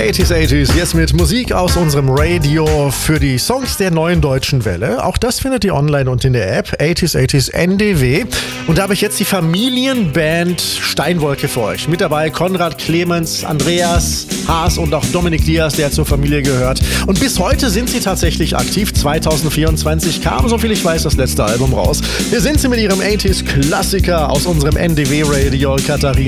80s, jetzt mit Musik aus unserem Radio für die Songs der neuen deutschen Welle. Auch das findet ihr online und in der App 80s NDW. Und da habe ich jetzt die Familienband Steinwolke für euch. Mit dabei Konrad, Clemens, Andreas, Haas und auch Dominik Diaz, der zur Familie gehört. Und bis heute sind sie tatsächlich aktiv. 2024 kam, soviel ich weiß, das letzte Album raus. Hier sind sie mit ihrem 80s-Klassiker aus unserem NDW Radio, Katharina.